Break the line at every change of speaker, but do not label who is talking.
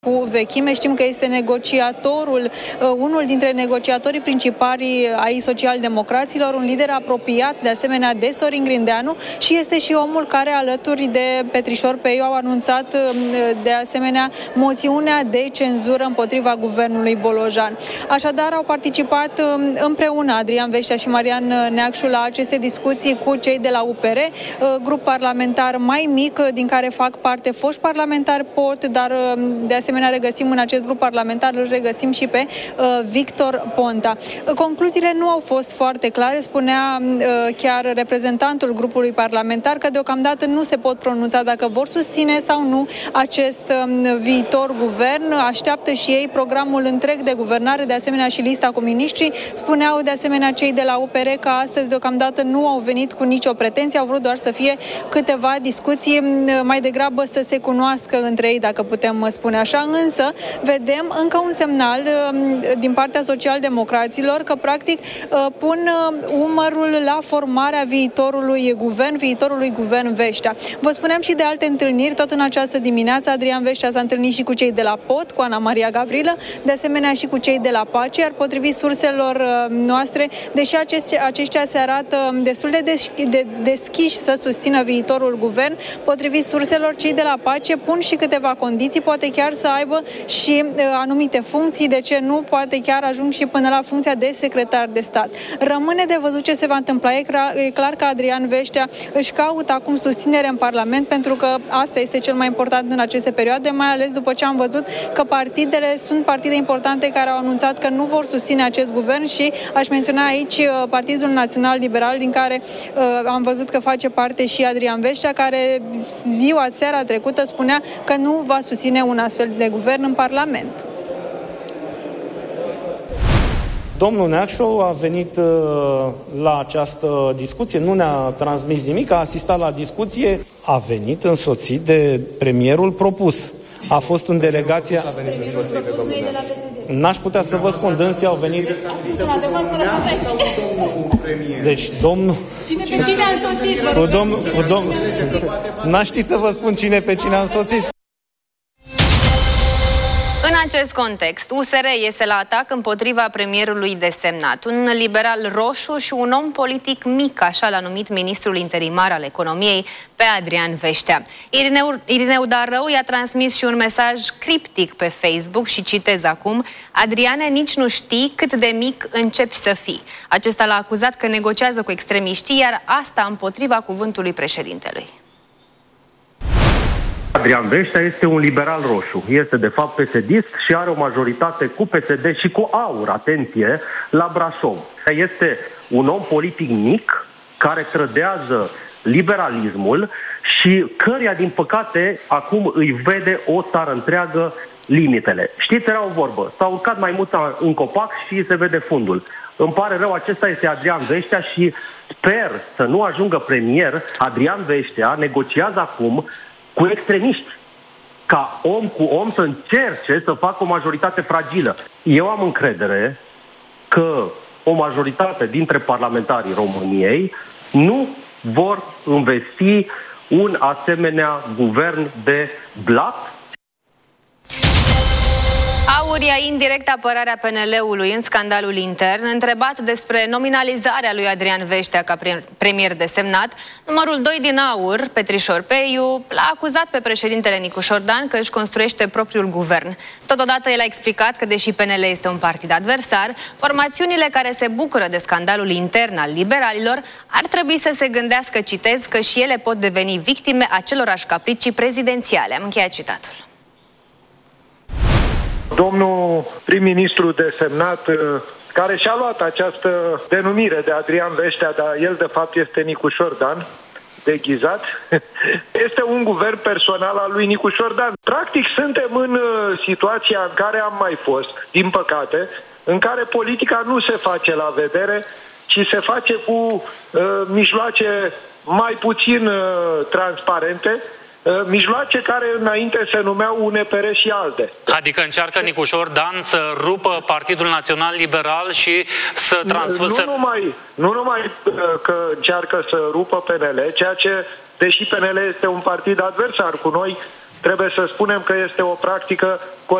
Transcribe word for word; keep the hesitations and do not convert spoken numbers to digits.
Cu vechime. Știm că este negociatorul, unul dintre negociatorii principali ai socialdemocraților, un lider apropiat de asemenea de Sorin Grindeanu și este și omul care alături de Petrișor Peiu au anunțat de asemenea moțiunea de cenzură împotriva guvernului Bolojan. Așadar au participat împreună Adrian Veștea și Marian Neacșu la aceste discuții cu cei de la U P R, grup parlamentar mai mic din care fac parte foști parlamentari P O T, dar de asemenea regăsim în acest grup parlamentar, îl regăsim și pe uh, Victor Ponta. Concluziile nu au fost foarte clare, spunea uh, chiar reprezentantul grupului parlamentar că deocamdată nu se pot pronunța dacă vor susține sau nu acest uh, viitor guvern. Așteaptă și ei programul întreg de guvernare, de asemenea și lista cu miniștri. Spuneau de asemenea cei de la U P R că astăzi deocamdată nu au venit cu nicio pretenție, au vrut doar să fie câteva discuții, mai degrabă să se cunoască între ei, dacă putem spune așa. Însă vedem încă un semnal din partea socialdemocraților că practic pun umărul la formarea viitorului guvern, viitorului guvern Veștea. Vă spuneam și de alte întâlniri, tot în această dimineață Adrian Veștea s-a întâlnit și cu cei de la P O T, cu Ana Maria Gavrilă, de asemenea și cu cei de la Pace, iar potrivit surselor noastre, deși aceștia, aceștia se arată destul de, desch- de deschiși să susțină viitorul guvern, potrivit surselor, cei de la Pace pun și câteva condiții, poate chiar să aibă și uh, anumite funcții, de ce nu, poate chiar ajung și până la funcția de secretar de stat. Rămâne de văzut ce se va întâmpla. E clar, e clar că Adrian Veștea își caută acum susținere în Parlament, pentru că asta este cel mai important în aceste perioade, mai ales după ce am văzut că partidele sunt partide importante care au anunțat că nu vor susține acest guvern și aș menționa aici uh, Partidul Național Liberal, din care uh, am văzut că face parte și Adrian Veștea, care ziua, seara trecută spunea că nu va susține un astfel de guvern în Parlament.
Domnul Neacșu a venit uh, la această discuție, nu ne-a transmis nimic, a asistat la discuție, a venit însoțit de premierul propus. A fost în delegația... N-aș putea să vă spun, dânsii au venit... Deci, domnul...
Cine pe cine a însoțit?
Cu domnul... Cu domnul... N-aș ști să vă spun cine pe cine a însoțit.
În acest context, U S R iese la atac împotriva premierului desemnat, un liberal roșu și un om politic mic, așa l-a numit ministrul interimar al economiei, pe Adrian Veștea. Irineu, Irineu Darău i-a transmis și un mesaj criptic pe Facebook și citez acum: Adriane, nici nu știi cât de mic începi să fii. Acesta l-a acuzat că negociază cu extremiștii, iar asta împotriva cuvântului președintelui.
Adrian Veștea este un liberal roșu, este de fapt P S D-ist și are o majoritate cu P S D și cu AUR, atenție, la Brașov. Este un om politic mic care trădează liberalismul și căreia, din păcate, acum îi vede o țară întreagă limitele. Știți, era o vorbă, s-a urcat mai mult în copac și se vede fundul. Îmi pare rău, acesta este Adrian Veștea și sper să nu ajungă premier. Adrian Veștea negociază acum cu extremiști, ca om cu om să încerce să facă o majoritate fragilă. Eu am încredere că o majoritate dintre parlamentarii României nu vor învesti un asemenea guvern de blat.
AUR ia indirect apărarea P N L-ului în scandalul intern. Întrebat despre nominalizarea lui Adrian Veștea ca premier desemnat, numărul doi din AUR, Petrișor Peiu, l-a acuzat pe președintele Nicu Șordan că își construiește propriul guvern. Totodată el a explicat că, deși P N L este un partid adversar, formațiunile care se bucură de scandalul intern al liberalilor ar trebui să se gândească, citez, că și ele pot deveni victime acelorași capricii prezidențiale. Am încheiat citatul.
Domnul prim-ministru desemnat, care și-a luat această denumire de Adrian Veștea, dar el de fapt este Nicu Șordan, deghizat, este un guvern personal al lui Nicu Șordan. Practic suntem în situația în care am mai fost, din păcate, în care politica nu se face la vedere, ci se face cu uh, mijloace mai puțin uh, transparente, mijloace care înainte se numeau U N P R și alte.
Adică încearcă Nicu Șordan să rupă Partidul Național Liberal și să transfere...
Nu numai, nu numai că încearcă să rupă P N L, ceea ce, deși P N L este un partid adversar cu noi, trebuie să spunem că este o practică